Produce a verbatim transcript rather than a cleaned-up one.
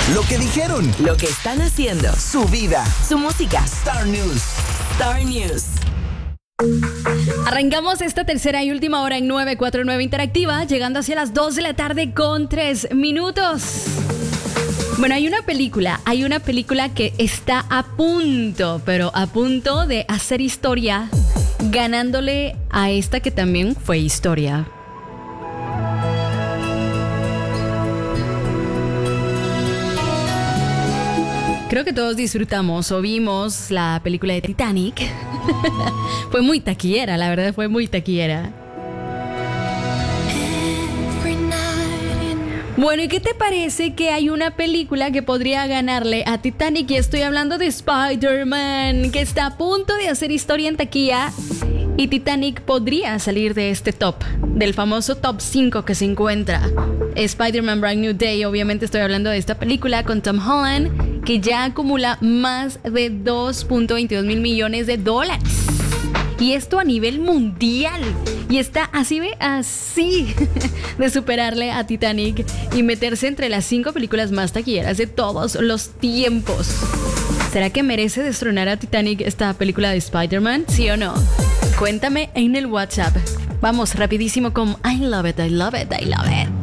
Lo que dijeron. Lo que están haciendo. Su vida. Su música. Star News. Star News. Arrancamos esta tercera y última hora en nueve cuatro nueve Interactiva, llegando hacia las dos de la tarde con tres minutos. Bueno, hay una película, hay una película que está a punto, pero a punto de hacer historia, ganándole a esta que también fue historia. Creo que todos disfrutamos o vimos la película de Titanic. Fue muy taquillera, la verdad fue muy taquillera. Bueno, ¿y qué te parece que hay una película que podría ganarle a Titanic? Y estoy hablando de Spider-Man, que está a punto de hacer historia en taquilla. Y Titanic podría salir de este top, del famoso top cinco que se encuentra. Spider-Man Brand New Day, obviamente estoy hablando de esta película con Tom Holland, que ya acumula más de dos punto veintidós mil millones de dólares. Y esto a nivel mundial. Y está así, ve, así de superarle a Titanic y meterse entre las cinco películas más taquilleras de todos los tiempos. ¿Será que merece destronar a Titanic esta película de Spider-Man? ¿Sí o no? Cuéntame en el WhatsApp. Vamos rapidísimo con I love it, I love it, I love it.